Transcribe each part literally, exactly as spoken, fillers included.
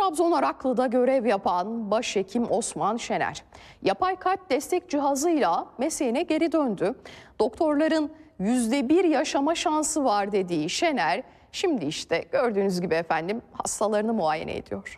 Trabzon Araklı'da görev yapan başhekim Osman Şener, yapay kalp destek cihazıyla mesleğine geri döndü. Doktorların yüzde bir yaşama şansı var dediği Şener, şimdi işte gördüğünüz gibi efendim hastalarını muayene ediyor.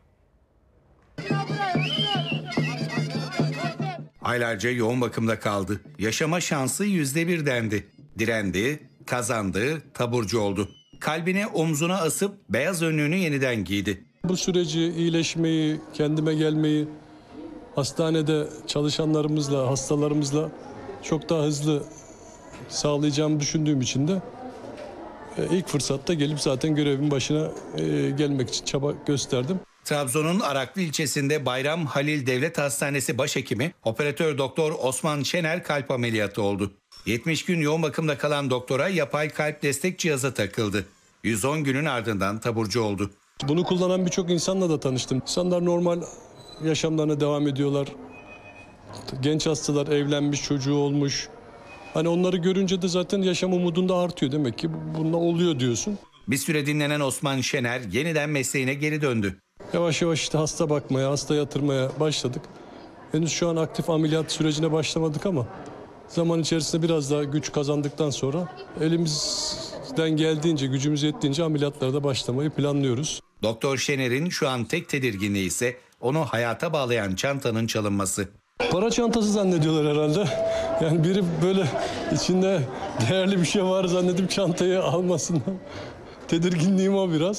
Aylarca yoğun bakımda kaldı. Yaşama şansı yüzde bir dendi. Direndi, kazandı, taburcu oldu. Kalbini omzuna asıp beyaz önlüğünü yeniden giydi. Bu süreci, iyileşmeyi, kendime gelmeyi hastanede çalışanlarımızla, hastalarımızla çok daha hızlı sağlayacağımı düşündüğüm için de ilk fırsatta gelip zaten görevin başına gelmek için çaba gösterdim. Trabzon'un Araklı ilçesinde Bayram Halil Devlet Hastanesi başhekimi operatör doktor Osman Şener kalp ameliyatı oldu. yetmiş gün yoğun bakımda kalan doktora yapay kalp destek cihazı takıldı. yüz on günün ardından taburcu oldu. Bunu kullanan birçok insanla da tanıştım. İnsanlar normal yaşamlarına devam ediyorlar. Genç hastalar, evlenmiş, çocuğu olmuş. Hani onları görünce de zaten yaşam umudun da artıyor. Demek ki bununla oluyor diyorsun. Bir süre dinlenen Osman Şener yeniden mesleğine geri döndü. Yavaş yavaş işte hasta bakmaya, hasta yatırmaya başladık. Henüz şu an aktif ameliyat sürecine başlamadık ama zaman içerisinde biraz daha güç kazandıktan sonra elimizden geldiğince, gücümüz yettiğince ameliyatlara da başlamayı planlıyoruz. Doktor Şener'in şu an tek tedirginliği ise onu hayata bağlayan çantanın çalınması. Para çantası zannediyorlar herhalde. Yani biri böyle içinde değerli bir şey var zannedip çantayı almasından. Tedirginliğim o biraz.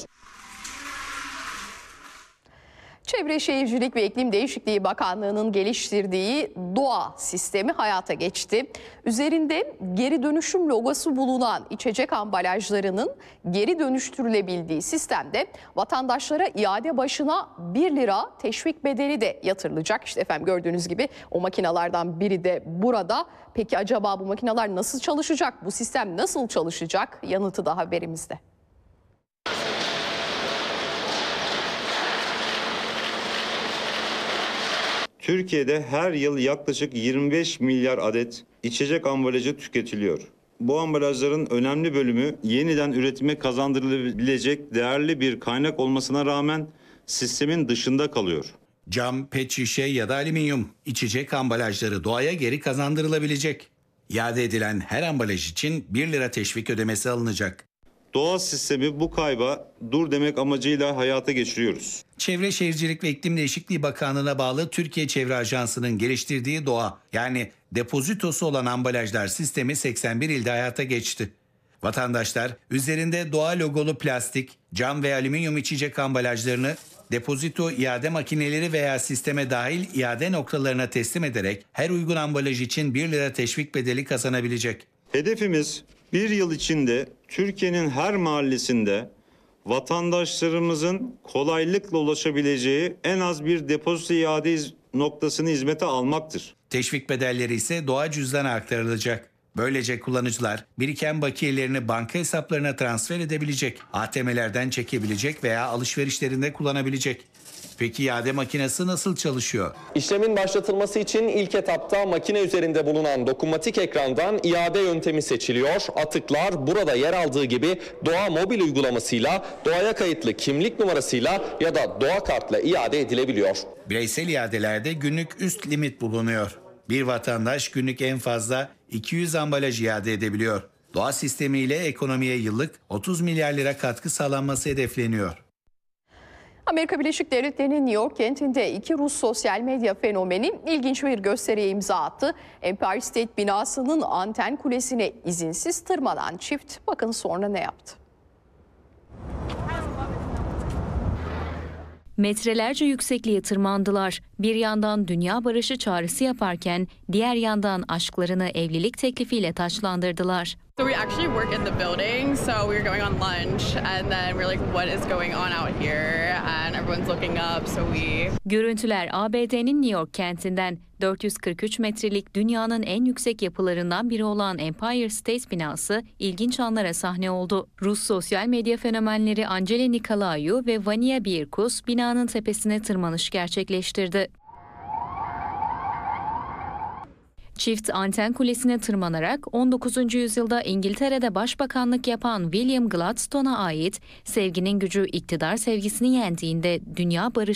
Çevre Şehircilik ve İklim Değişikliği Bakanlığı'nın geliştirdiği Doğa sistemi hayata geçti. Üzerinde geri dönüşüm logosu bulunan içecek ambalajlarının geri dönüştürülebildiği sistemde vatandaşlara iade başına bir lira teşvik bedeli de yatırılacak. İşte efendim gördüğünüz gibi o makinelerden biri de burada. Peki acaba bu makineler nasıl çalışacak? Bu sistem nasıl çalışacak? Yanıtı da haberimizde. Türkiye'de her yıl yaklaşık yirmi beş milyar adet içecek ambalajı tüketiliyor. Bu ambalajların önemli bölümü yeniden üretime kazandırılabilecek değerli bir kaynak olmasına rağmen sistemin dışında kalıyor. Cam, pet şişe ya da alüminyum içecek ambalajları doğaya geri kazandırılabilecek. İade edilen her ambalaj için bir lira teşvik ödemesi alınacak. Doğa sistemi bu kayba dur demek amacıyla hayata geçiriyoruz. Çevre Şehircilik ve İklim Değişikliği Bakanlığı'na bağlı Türkiye Çevre Ajansı'nın geliştirdiği Doğa, yani depozitosu olan ambalajlar sistemi seksen bir ilde hayata geçti. Vatandaşlar üzerinde Doğa logolu plastik, cam ve alüminyum içecek ambalajlarını depozito iade makineleri veya sisteme dahil iade noktalarına teslim ederek her uygun ambalaj için bir lira teşvik bedeli kazanabilecek. Hedefimiz bir yıl içinde Türkiye'nin her mahallesinde vatandaşlarımızın kolaylıkla ulaşabileceği en az bir depozito iade noktasını hizmete almaktır. Teşvik bedelleri ise Doğa cüzdanına aktarılacak. Böylece kullanıcılar biriken bakiyelerini banka hesaplarına transfer edebilecek, A T M'lerden çekebilecek veya alışverişlerinde kullanabilecek. Peki iade makinesi nasıl çalışıyor? İşlemin başlatılması için ilk etapta makine üzerinde bulunan dokunmatik ekrandan iade yöntemi seçiliyor. Atıklar burada yer aldığı gibi Doğa mobil uygulamasıyla, Doğa'ya kayıtlı kimlik numarasıyla ya da Doğa kartla iade edilebiliyor. Bireysel iadelerde günlük üst limit bulunuyor. Bir vatandaş günlük en fazla iki yüz ambalaj iade edebiliyor. Doğa sistemiyle ekonomiye yıllık otuz milyar lira katkı sağlanması hedefleniyor. Amerika Birleşik Devletleri'nin New York kentinde iki Rus sosyal medya fenomeni ilginç bir gösteriye imza attı. Empire State binasının anten kulesine izinsiz tırmanan çift bakın sonra ne yaptı? Metrelerce yüksekliğe tırmandılar. Bir yandan dünya barışı çağrısı yaparken diğer yandan aşklarını evlilik teklifiyle taçlandırdılar. So we actually work in the building, so we were going on lunch and then we're like, what is going on out here? And everyone's looking up, so we... Görüntüler A B D'nin New York kentinden. dört yüz kırk üç metrelik dünyanın en yüksek yapılarından biri olan Empire State binası ilginç anlara sahne oldu. Rus sosyal medya fenomenleri Angela Nikolaou ve Vania Birkus binanın tepesine tırmanış gerçekleştirdi. Çift anten kulesine tırmanarak on dokuzuncu yüzyılda İngiltere'de başbakanlık yapan William Gladstone'a ait sevginin gücü iktidar sevgisini yendiğinde dünya barışı